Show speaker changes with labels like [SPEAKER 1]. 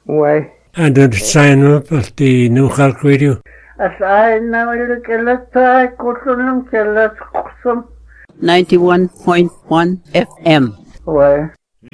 [SPEAKER 1] Why?
[SPEAKER 2] And did sign up at the New Cork Radio?
[SPEAKER 1] As I know you get I couldn't kill us.
[SPEAKER 3] 91.1 FM.
[SPEAKER 1] Why?